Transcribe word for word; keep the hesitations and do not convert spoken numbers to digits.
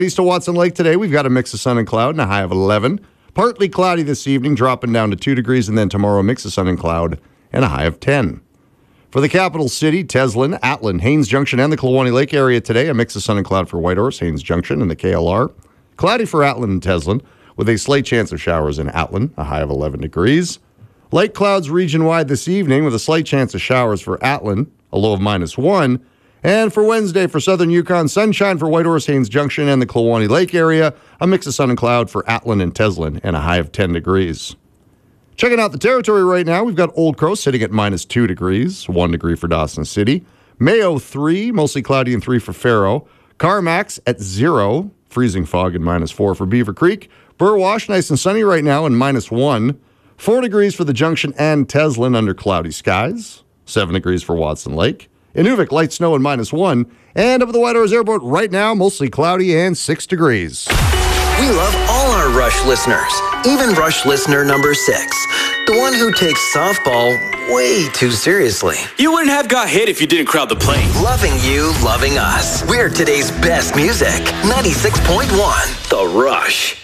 East of Watson Lake today, we've got a mix of sun and cloud and a high of eleven. Partly cloudy this evening, dropping down to two degrees, and then tomorrow, a mix of sun and cloud and a high of ten. For the capital city, Teslin, Atlin, Haines Junction, and the Kluwani Lake area today, a mix of sun and cloud for Whitehorse, Haines Junction, and the K L R. Cloudy for Atlin and Teslin, with a slight chance of showers in Atlin, a high of eleven degrees. Light clouds region-wide this evening, with a slight chance of showers for Atlin, a low of minus one. And for Wednesday, for southern Yukon, sunshine for Whitehorse, Haines Junction, and the Kluwani Lake area, a mix of sun and cloud for Atlin and Teslin, and a high of ten degrees. Checking out the territory right now, we've got Old Crow sitting at minus two degrees, one degree for Dawson City. Mayo, three, mostly cloudy and three for Faro. Carmax at zero, freezing fog and minus four for Beaver Creek. Burwash, nice and sunny right now, and minus one. Four degrees for the Junction and Teslin under cloudy skies. Seven degrees for Watson Lake. Inuvik, light snow and minus one. And over the Whitehorse Airport right now, mostly cloudy and six degrees. We love all our Rush listeners, even Rush listener number six, the one who takes softball way too seriously. You wouldn't have got hit if you didn't crowd the plate. Loving you, loving us. We're today's best music. ninety-six point one, The Rush.